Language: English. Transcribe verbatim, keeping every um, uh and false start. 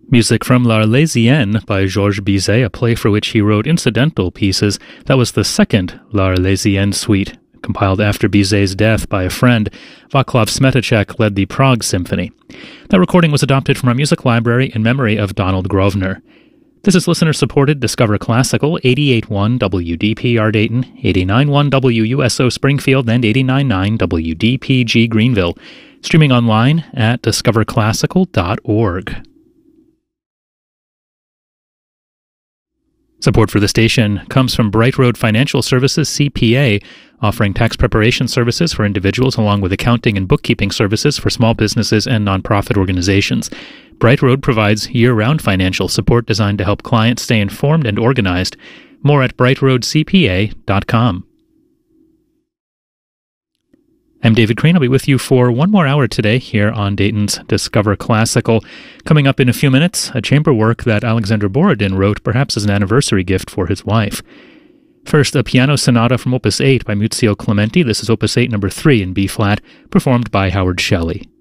Music from L'Arlésienne by Georges Bizet, a play for which he wrote incidental pieces. That was the second L'Arlésienne suite, compiled after Bizet's death by a friend. Vaclav Smetacek led the Prague Symphony. That recording was adopted from our music library in memory of Donald Grosvenor. This is listener-supported Discover Classical, eighty-eight point one W D P R Dayton, eighty-nine point one W U S O Springfield, and eighty-nine point nine W D P G Greenville. Streaming online at discover classical dot org. Support for the station comes from Bright Road Financial Services, C P A, offering tax preparation services for individuals along with accounting and bookkeeping services for small businesses and nonprofit organizations. Bright Road provides year-round financial support designed to help clients stay informed and organized. More at bright road c p a dot com. I'm David Crane. I'll be with you for one more hour today here on Dayton's Discover Classical. Coming up in a few minutes, a chamber work that Alexander Borodin wrote perhaps as an anniversary gift for his wife. First, a piano sonata from Opus eight by Muzio Clementi. This is Opus eight number three in B-flat, performed by Howard Shelley.